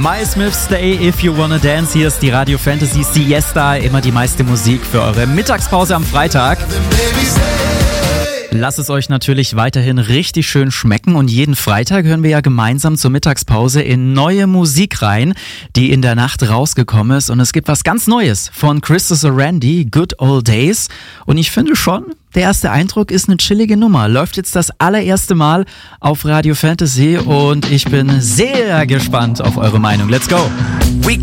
My Smith, Stay If You Wanna Dance. Hier ist die Radio Fantasy Siesta. Immer die meiste Musik für eure Mittagspause am Freitag. Lasst es euch natürlich weiterhin richtig schön schmecken und jeden Freitag hören wir ja gemeinsam zur Mittagspause in neue Musik rein, die in der Nacht rausgekommen ist, und es gibt was ganz Neues von Christopher Randy, Good Old Days, und ich finde schon, der erste Eindruck ist eine chillige Nummer. Läuft jetzt das allererste Mal auf Radio Fantasy und ich bin sehr gespannt auf eure Meinung. Let's go! We